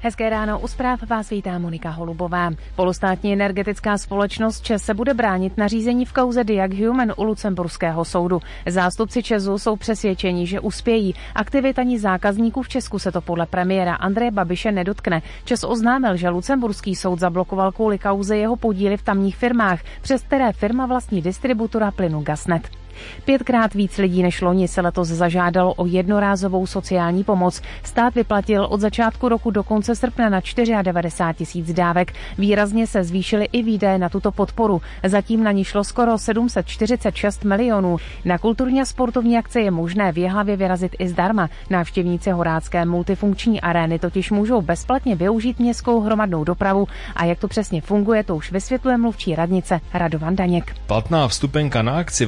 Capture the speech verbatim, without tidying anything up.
Hezké ráno, u zpráv vás vítá Monika Holubová. Polostátní energetická společnost ČEZ se bude bránit nařízení v kauze Diag Human u lucemburského soudu. Zástupci ČEZu jsou přesvědčeni, že uspějí. Aktivit ani zákazníků v Česku se to podle premiéra Andreje Babiše nedotkne. ČEZ oznámil, že lucemburský soud zablokoval kvůli kauze jeho podíly v tamních firmách, přes které firma vlastní distributora plynu Gasnet. Pětkrát víc lidí než loni se letos zažádalo o jednorázovou sociální pomoc. Stát vyplatil od začátku roku do konce srpna na devadesát čtyři tisíc dávek. Výrazně se zvýšily i výdaje na tuto podporu. Zatím na ní šlo skoro sedm set čtyřicet šest milionů. Na kulturní a sportovní akce je možné v Jihlavě vyrazit i zdarma. Návštěvníci Horácké multifunkční arény totiž můžou bezplatně využít městskou hromadnou dopravu. A jak to přesně funguje, to už vysvětluje mluvčí radnice Radovan Daněk. Platná vstupenka na akci